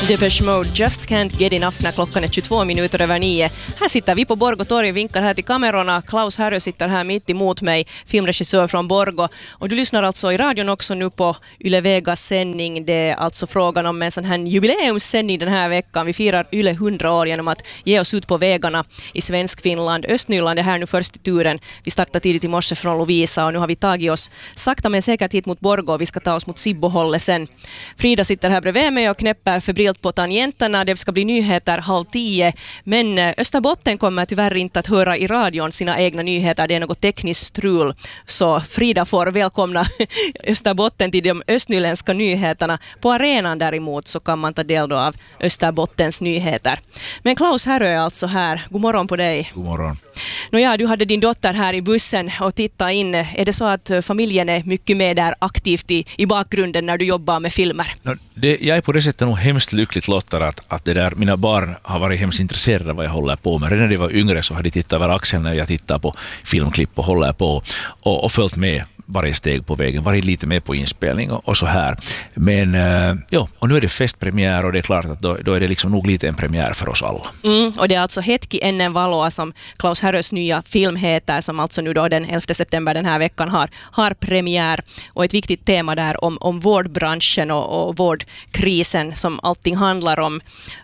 Depeche Mode, Just Can't Get Enough när klockan är 22 minuter över 9. Här sitter vi på Borgå torg och vinkar här till kamerorna. Klaus Härö sitter här mitt emot mig, filmregissör från Borgå. Och du lyssnar alltså i radion också nu på Yle Vegas sändning. Det är alltså frågan om en sån här jubileumssändning den här veckan. Vi firar Yle 100 år genom att ge oss ut på vägarna i Svenskfinland. Östnyland är här nu först i turen. Vi startade tidigt i morse från Lovisa och nu har vi tagit oss sakta men säkert hit mot Borgå. Vi ska ta oss mot Sibbohållet sen. Frida sitter här bredvid mig och knäpper febrilt på tangenterna. Det ska bli nyheter 9:30. Men Österbotten kommer tyvärr inte att höra i radion sina egna nyheter. Det är något tekniskt strul. Så Frida får välkomna Österbotten till de östnyländska nyheterna. På arenan däremot så kan man ta del då av Österbottens nyheter. Men Klaus Härö är alltså här. God morgon på dig. God morgon. Nåja, du hade din dotter här i bussen och titta in. Är det så att familjen är mycket med där aktivt i bakgrunden när du jobbar med filmer? Jag är på det sättet nog hemskt lyckligt lottad att det där, mina barn har varit hemskt intresserade av vad jag håller på med. Redan när de var yngre så hade de tittat över axeln när jag tittar på filmklipp och håller på och följt med varje steg på vägen, varit lite med på inspelning och så här. Men och nu är det festpremiär och det är klart att då är det liksom nog lite en premiär för oss alla. Och det är alltså Hetki ennen valoa som Klaus Härös nya film heter, som alltså nu då den 11 september den här veckan har premiär. Och ett viktigt tema där om vårdbranschen och vårdkrisen som allting handlar om.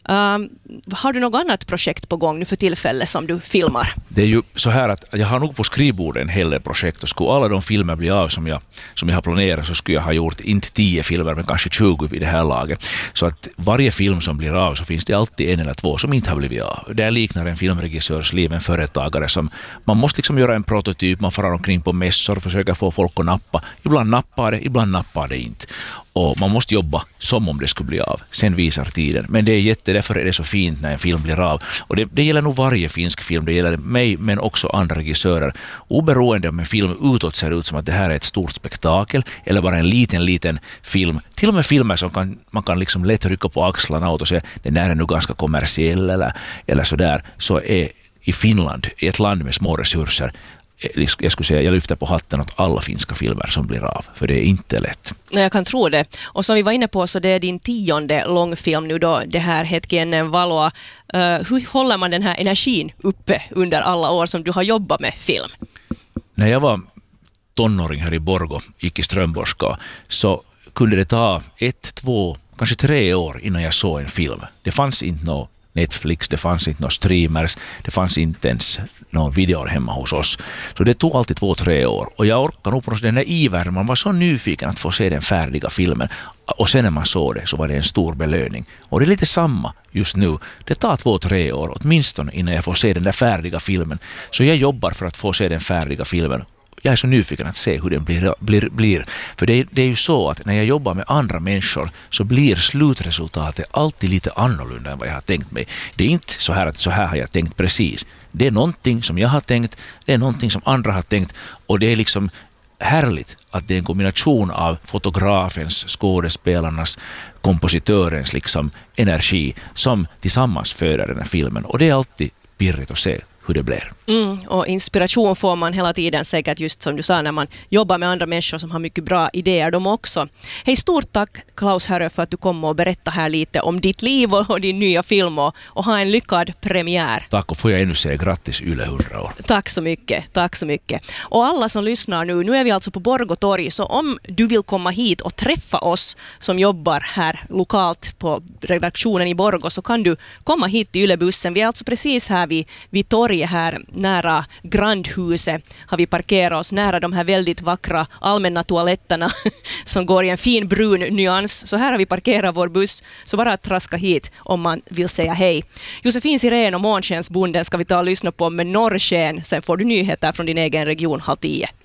Har du något annat projekt på gång nu för tillfället som du filmar? Det är ju så här att jag har nog på skrivbordet en hel del projekt och skulle alla de filmer bli av som jag har planerat så skulle jag ha gjort inte 10 filmer men kanske 20 vid det här laget. Så att varje film som blir av så finns det alltid en eller två som inte har blivit av. Det liknar en filmregissörs liv, en företagare som man måste liksom göra en prototyp, man farar omkring på mässor och försöka få folk att nappa. Ibland nappar det, ibland nappar det inte. Och man måste jobba som om det skulle bli av. Sen visar tiden. Men det är därför är det så fint när en film blir av. Och det gäller nog varje finsk film. Det gäller mig men också andra regissörer. Oberoende om en film utåt ser ut som att det här är ett stort spektakel eller bara en liten film. Till och med filmer som man kan liksom lätt rycka på axlarna åt och säga den här är nu ganska kommersiell eller sådär. Så är i Finland, i ett land med små resurser, jag skulle säga, jag lyfter på hatten åt alla finska filmer som blir av, för det är inte lätt. Nej, jag kan tro det. Och som vi var inne på så det är din 10:e långfilm nu då, det här Hetki ennen valoa. Hur håller man den här energin uppe under alla år som du har jobbat med film? När jag var tonåring här i Borgå, gick i Strömborska, så kunde det ta 1, 2, kanske 3 år innan jag såg en film. Det fanns inte något Netflix, det fanns inte några streamers, det fanns inte ens någon video hemma hos oss. Så det tog alltid 2-3 år. Och jag orkar nog på den där ivern, man var så nyfiken att få se den färdiga filmen. Och sen när man såg det så var det en stor belöning. Och det är lite samma just nu. Det tar 2-3 år åtminstone innan jag får se den där färdiga filmen. Så jag jobbar för att få se den färdiga filmen. Jag är så nyfiken att se hur den blir. För det är ju så att när jag jobbar med andra människor så blir slutresultatet alltid lite annorlunda än vad jag har tänkt mig. Det är inte så här att så här har jag tänkt precis. Det är någonting som jag har tänkt, det är någonting som andra har tänkt och det är liksom härligt att det är en kombination av fotografens, skådespelarnas, kompositörens liksom energi som tillsammans föder den här filmen. Och det är alltid pirrigt att se hur det blir. Och inspiration får man hela tiden säkert just som du sa när man jobbar med andra människor som har mycket bra idéer de också. Hej, stort tack Klaus Härö för att du kom och berätta här lite om ditt liv och din nya film och ha en lyckad premiär. Tack och får jag ännu säga grattis Yle 100 år. Tack så mycket. Och alla som lyssnar nu är vi alltså på Borgå torg, så om du vill komma hit och träffa oss som jobbar här lokalt på redaktionen i Borgå så kan du komma hit till Ylebussen. Vi är alltså precis här vid torget här nära Grandhuset har vi parkerat oss nära de här väldigt vackra allmänna toaletterna som går i en fin brun nyans. Så här har vi parkerat vår buss, så bara att traska hit om man vill säga hej. Josefin Sirén och Månskensbonden ska vi ta och lyssna på med Norrsken. Sen får du nyheter från din egen region 9:30.